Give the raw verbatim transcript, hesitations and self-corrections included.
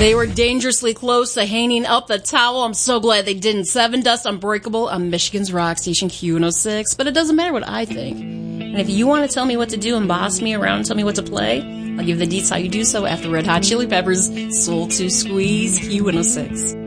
They were dangerously close to hanging up the towel. I'm so glad they didn't. Seven Dust Unbreakable on Michigan's Rock Station Q one oh six. But it doesn't matter what I think. And if you want to tell me what to do and boss me around and tell me what to play, I'll give the deets how you do so after Red Hot Chili Peppers' Soul to Squeeze Q one oh six.